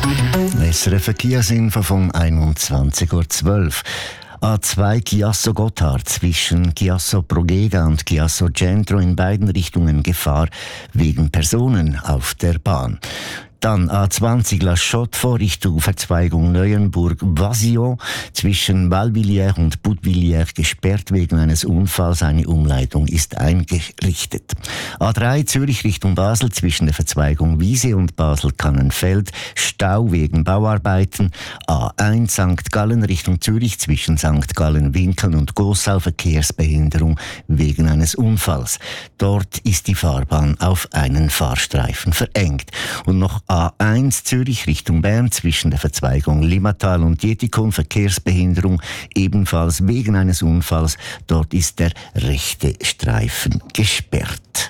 SRF Verkehrsinfo vom 21.12 Uhr. A2 Chiasso Gotthard zwischen Chiasso Brogega und Chiasso Centro in beiden Richtungen Gefahr wegen Personen auf der Bahn. Dann A20 La Chaux vor Richtung Verzweigung Neuenburg-Vasio zwischen Valvilliers und Budvilliers gesperrt wegen eines Unfalls. Eine Umleitung ist eingerichtet. A3 Zürich Richtung Basel zwischen der Verzweigung Wiese und Basel-Kannenfeld Stau wegen Bauarbeiten. A1 St. Gallen Richtung Zürich zwischen St. Gallen-Winkeln und Gossau Verkehrsbehinderung wegen eines Unfalls. Dort ist die Fahrbahn auf einen Fahrstreifen verengt. Und noch A1 Zürich Richtung Bern zwischen der Verzweigung Limmatal und Dietikon Verkehrsbehinderung ebenfalls wegen eines Unfalls. Dort ist der rechte Streifen gesperrt.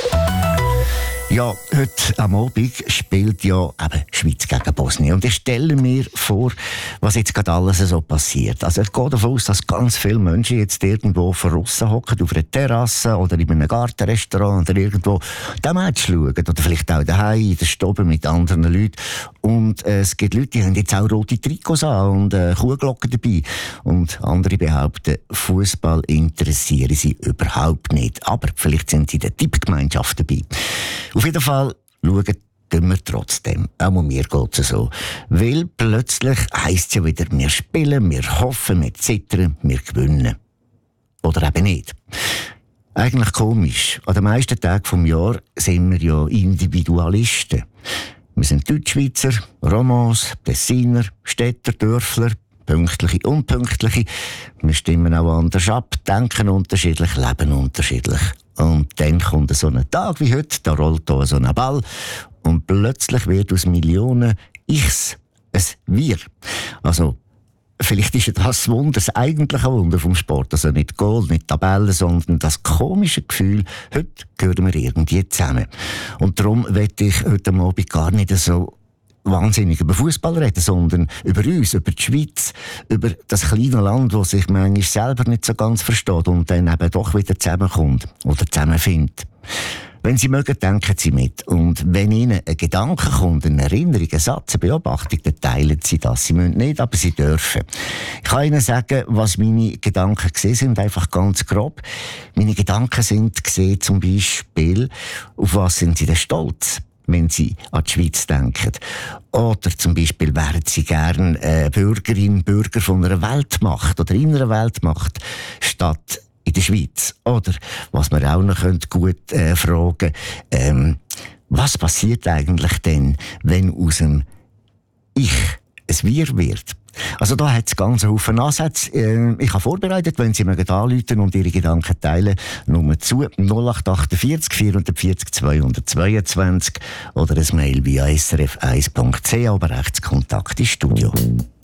Ja, heute am Abend spielt ja eben Schweiz gegen Bosnien. Und ich stelle mir vor, was jetzt gerade alles so passiert. Also ich gehe davon aus, dass ganz viele Menschen jetzt irgendwo draussen hocken, auf einer Terrasse oder in einem Gartenrestaurant oder irgendwo den Match schauen. Oder vielleicht auch daheim in der Stube mit anderen Leuten. Und es gibt Leute, die haben jetzt auch rote Trikots an und Kuhglocken dabei. Und andere behaupten, Fußball interessiere sie überhaupt nicht. Aber vielleicht sind sie in der Tippgemeinschaft dabei. Auf jeden Fall schauen wir trotzdem. Auch mir geht es so. Weil plötzlich heisst es ja wieder, wir spielen, wir hoffen, wir zittern, wir gewinnen. Oder eben nicht. Eigentlich komisch. An den meisten Tagen des Jahres sind wir ja Individualisten. Wir sind Deutschschweizer, Romans, Tessiner, Städter, Dörfler, Pünktliche, Unpünktliche. Wir stimmen auch anders ab, denken unterschiedlich, leben unterschiedlich. Und dann kommt so ein Tag wie heute, da rollt hier so ein Ball und plötzlich wird aus Millionen Ichs ein Wir. Also, vielleicht ist ja das Wunder, das eigentliche Wunder vom Sport. Also nicht Goal, nicht Tabellen, sondern das komische Gefühl, heute gehören wir irgendwie zusammen. Und darum möchte ich heute Abend gar nicht so wahnsinnig über Fußball reden, sondern über uns, über die Schweiz, über das kleine Land, das sich manchmal selber nicht so ganz versteht und dann eben doch wieder zusammenkommt oder zusammenfindet. Wenn Sie mögen, denken Sie mit. Und wenn Ihnen ein Gedanke kommt, eine Erinnerung, ein Satz, eine Beobachtung, dann teilen Sie das. Sie müssen nicht, aber Sie dürfen. Ich kann Ihnen sagen, was meine Gedanken gesehen sind, einfach ganz grob. Meine Gedanken sind gesehen, zum Beispiel, auf was sind Sie denn stolz, wenn Sie an die Schweiz denken. Oder zum Beispiel wären Sie gern Bürgerin, Bürger von einer Weltmacht oder in einer Weltmacht statt in der Schweiz. Oder, was wir auch noch gut fragen was passiert eigentlich denn, wenn aus dem Ich ein Wir wird? Also da hat es ganz einen Haufen Ansätze. Ich habe vorbereitet, wenn Sie mögen anrufen und Ihre Gedanken teilen, Nummer zu 0848 440 222 oder ein Mail via srf1.ch, aber rechts Kontakt ins Studio.